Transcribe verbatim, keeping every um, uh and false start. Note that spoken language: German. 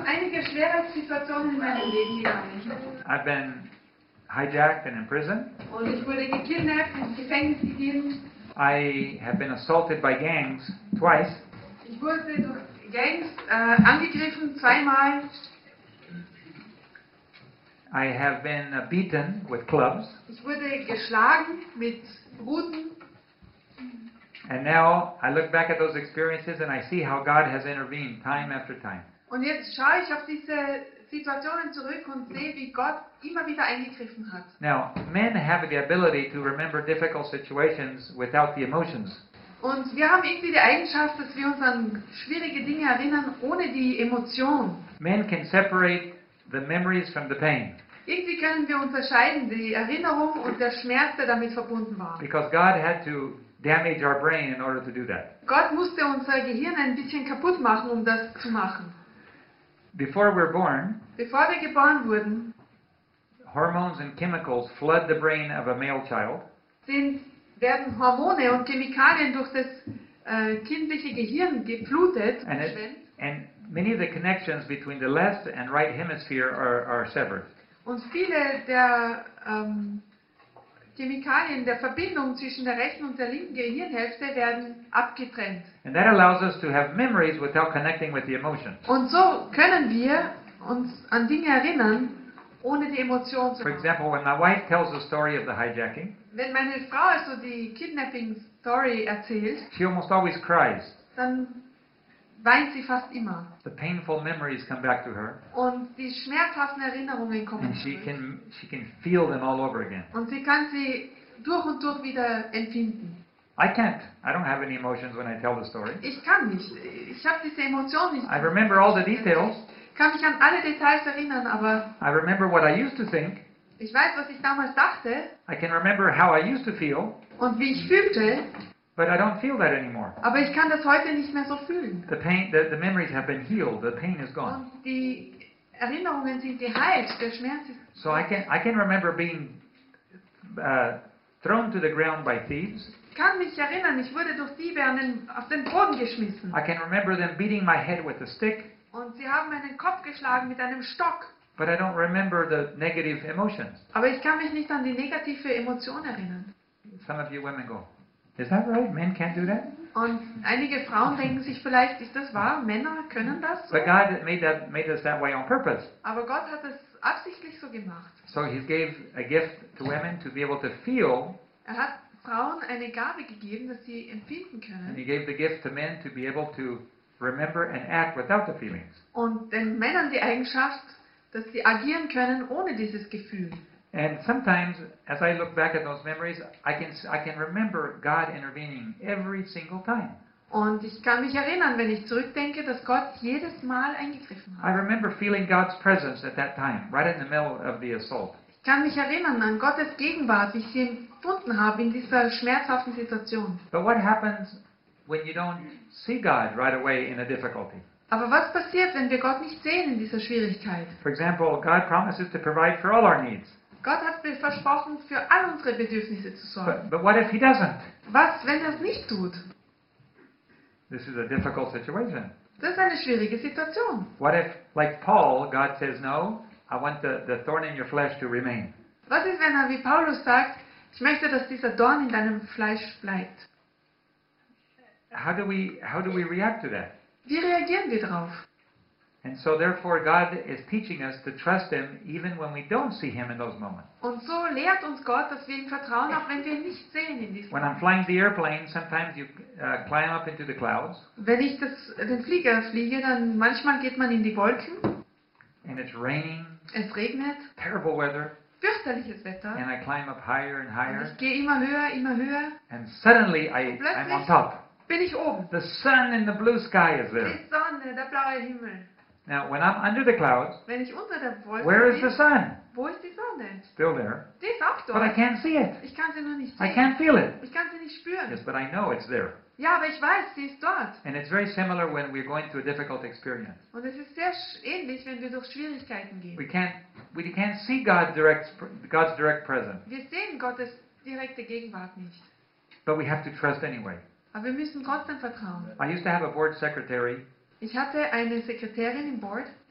einige schwere Situationen in meinem Leben gegangen. I've been hijacked and imprisoned. Und ich wurde gekidnappt, ins Gefängnis gegeben. I have been assaulted by gangs twice. Ich wurde durch Gangs äh, angegriffen, zweimal. I have been uh, beaten with clubs. Ich wurde geschlagen mit Ruten. And now I look back at those experiences and I see how God has intervened time after time. Und jetzt schaue ich auf diese Situationen zurück und sehe, wie Gott immer wieder eingegriffen hat. Now, men have the ability to remember difficult situations without the emotions. Und wir haben irgendwie die Eigenschaft, dass wir uns an schwierige Dinge erinnern, ohne die Emotion. Men can separate the memories from the pain. Irgendwie können wir unterscheiden, die Erinnerung und der Schmerz, der damit verbunden war. Because God had to damage our brain in order to do that. Gott musste unser Gehirn ein bisschen kaputt machen, um das zu machen. Before we're born, Bevor wir geboren wurden, hormones and chemicals flood the brain of a male child. sind, werden Hormone und Chemikalien durch das äh, kindliche Gehirn geflutet. And, it, and many of the connections between the left and right hemisphere are, are severed. Und viele der ähm, Chemikalien, der Verbindung zwischen der rechten und der linken Gehirnhälfte werden abgetrennt. And that allows us to have memories without connecting with the emotions. Und so können wir uns an Dinge erinnern, ohne die Emotion zu For haben. example, when my wife tells the story of the hijacking, Wenn meine Frau also die Kidnapping-Story erzählt, she almost always cries. dann weint sie fast immer. The painful memories come back to her, Und die schmerzhaften Erinnerungen kommen and she zurück. can she can feel them all over again. Und sie kann sie durch und durch wieder empfinden. I can't. I don't have any emotions when I tell the story. Ich kann nicht. Ich habe diese Emotion nicht. I remember all the details. Ich kann mich an alle Details erinnern, aber I remember what I used to think. ich weiß, was ich damals dachte I can remember how I used to feel, und wie ich fühlte, but I don't feel that anymore. aber ich kann das heute nicht mehr so fühlen. The pain, the, the memories have been healed. The pain is gone. Und die Erinnerungen sind geheilt, der Schmerz ist. So I can I can remember being uh, thrown to the ground by thieves. Ich kann mich erinnern, ich wurde durch Diebe an den, auf den Boden geschmissen. I can remember them beating my head with a stick, Und sie haben meinen Kopf geschlagen mit einem Stock. but I don't remember the negative emotions. Aber ich kann mich nicht an die negative Emotion erinnern. Some of you women go, is that right? Men can't do that? Und einige Frauen denken sich vielleicht, ist das wahr? Männer können das so? But God made that made us that way on purpose. Aber Gott hat es absichtlich so gemacht. So He gave a gift to women to be able to feel, Er hat Frauen eine Gabe gegeben, dass sie empfinden and können. He gave the gift to men to be able to remember and act without the feelings. Und den Männern die Eigenschaft, dass sie agieren können ohne dieses Gefühl. And sometimes, as I look back at those memories, I can I can remember God intervening every single time. Und ich kann mich erinnern, wenn ich zurückdenke, dass Gott jedes Mal eingegriffen I hat. remember feeling God's presence at that time, right in the middle of the assault. Ich kann mich erinnern an Gottes Gegenwart, wie ich sie empfunden habe in dieser schmerzhaften Situation. But what happens when you don't see God right away in a difficulty? Aber was passiert, wenn wir Gott nicht sehen in dieser Schwierigkeit? For example, God promises to provide for all our needs. Gott hat versprochen, für all unsere Bedürfnisse zu sorgen. But, but what if He doesn't? Was, wenn er es nicht tut? This is a difficult situation. Das ist eine schwierige Situation. What if, like Paul, God says, no, I want the, the thorn in your flesh to remain. Was ist, wenn er wie Paulus sagt, ich möchte, dass dieser Dorn in deinem Fleisch bleibt? How do we, how do we react to that? Wie reagieren wir darauf? And so therefore God is teaching us to trust Him even when we don't see Him in those moments. Und so lehrt uns Gott, dass wir ihm vertrauen, auch wenn wir ihn nicht sehen in diesem When I'm flying the airplane, sometimes you uh, climb up into the clouds, Wenn ich das, den Flieger fliege, dann manchmal geht man in die Wolken, and it's raining, es regnet, terrible weather, fürchterliches Wetter. and I climb up higher and Und higher, ich gehe immer höher, immer höher, and suddenly I, I'm on top. bin ich oben. The sun and the blue sky is there. Die Sonne, der blaue Himmel. Now, when I'm under the clouds, Wenn ich unter der Wolke where is the bin, sun? wo ist die Sonne? Still there, Die ist auch but I dort. can't see it. Ich kann sie nur nicht I sehen. can't feel it. Ich kann sie nicht spüren. Yes, but I know it's there. Ja, aber ich weiß, sie ist dort. And it's very similar when we're going through a difficult experience. Und es ist sehr sch- ähnlich, wenn wir durch Schwierigkeiten gehen. We can't we can't see God's direct God's direct presence, Wir sehen Gottes direkte Gegenwart nicht. but we have to trust anyway. Aber wir müssen trotzdem vertrauen. I used to have a board secretary, Ich hatte eine Sekretärin im Board